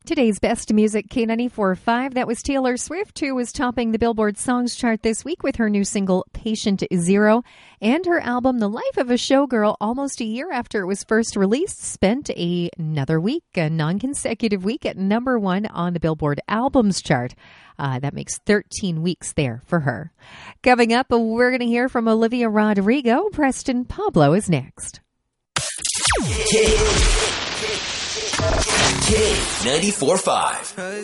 Today's best music, K94.5. That was Taylor Swift, who was topping the Billboard Songs chart this week with her new single, Patient Zero, and her album, The Life of a Showgirl, almost a year after it was first released, spent another week, a non-consecutive week at number one on the Billboard Albums chart. That makes 13 weeks there for her. Coming up, we're going to hear from Olivia Rodrigo. Preston Pablo is next. K94.5.